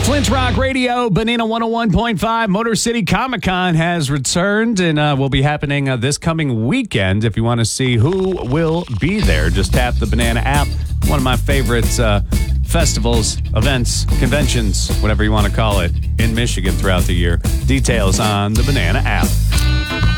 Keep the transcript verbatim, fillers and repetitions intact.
Flint Rock Radio, Banana one oh one point five, Motor City Comic Con has returned and uh, will be happening uh, this coming weekend. If you want to see who will be there, just tap the Banana app. One of my favorite uh, festivals, events, conventions, whatever you want to call it, in Michigan throughout the year. Details on the Banana app.